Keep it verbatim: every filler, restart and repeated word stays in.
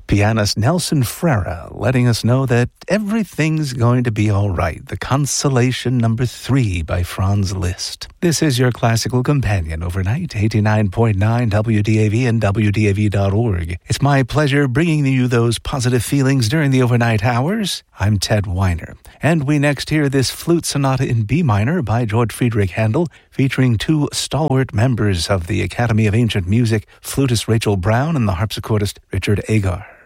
Pianist Nelson Frera letting us know that everything's going to be all right. The Consolation number three by Franz Liszt. This is your classical companion overnight, eighty-nine point nine W D A V and W D A V dot org. It's my pleasure bringing you those positive feelings during the overnight hours. I'm Ted Weiner. And we next hear this flute sonata in B minor by George Friedrich Handel, featuring two stalwart members of the Academy of Ancient Music, flutist Rachel Brown and the harpsichordist Richard Agar.